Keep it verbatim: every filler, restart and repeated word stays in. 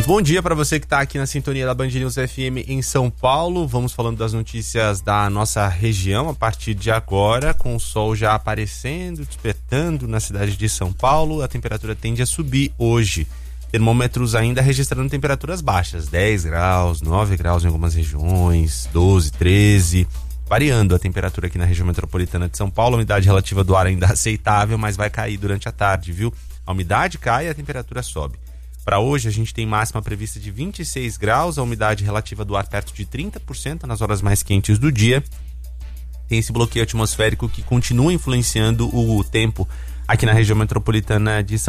Bom dia para você que está aqui na sintonia da Band News F M em São Paulo. Vamos falando das notícias da nossa região a partir de agora, com o sol já aparecendo, despertando na cidade de São Paulo. A temperatura tende a subir hoje. Termômetros ainda registrando temperaturas baixas, dez graus, nove graus em algumas regiões, doze, treze, variando a temperatura aqui na região metropolitana de São Paulo. A umidade relativa do ar ainda aceitável, mas vai cair durante a tarde, viu? A umidade cai e a temperatura sobe. Para hoje a gente tem máxima prevista de vinte e seis graus, a umidade relativa do ar perto de trinta por cento nas horas mais quentes do dia. Tem esse bloqueio atmosférico que continua influenciando o tempo aqui na região metropolitana de São Paulo.